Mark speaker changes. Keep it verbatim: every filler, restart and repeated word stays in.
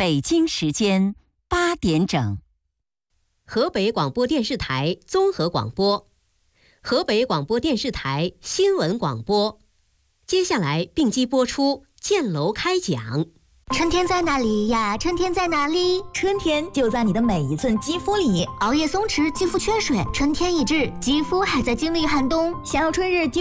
Speaker 1: 北京时间八点整。
Speaker 2: 河北广播电视台综合广播，河北广播电视台新闻广播。接下来并机播出建楼开讲。
Speaker 3: 春天在哪里呀？春天在哪里？
Speaker 4: 春天就在你的每一寸肌肤里。
Speaker 3: 熬夜松弛，肌肤缺水；春天已至，肌肤还在经历寒冬。
Speaker 4: 想要春日